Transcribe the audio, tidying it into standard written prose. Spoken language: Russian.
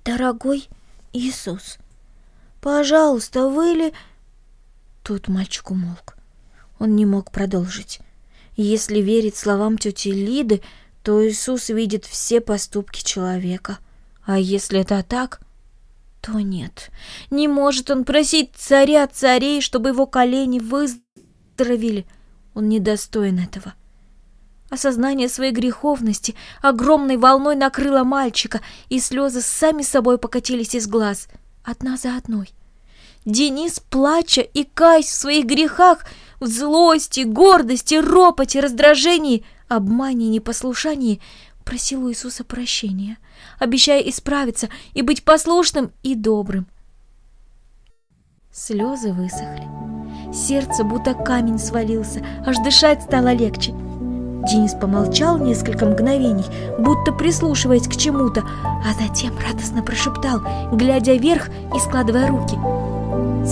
«Дорогой Иисус, пожалуйста, вы ли...» Тут мальчик умолк. Он не мог продолжить. Если верить словам тети Лиды, то Иисус видит все поступки человека. А если это так, то нет. Не может он просить царя царей, чтобы его колени выздоровели. Он недостоин этого. Осознание своей греховности огромной волной накрыло мальчика, и слезы сами собой покатились из глаз, одна за одной. Денис, плача и каясь в своих грехах, в злости, гордости, ропоте, раздражении, обмане и непослушании, просил у Иисуса прощения, обещая исправиться и быть послушным и добрым. Слезы высохли. Сердце будто камень свалился, аж дышать стало легче. Денис помолчал несколько мгновений, будто прислушиваясь к чему-то, а затем радостно прошептал, глядя вверх и складывая руки: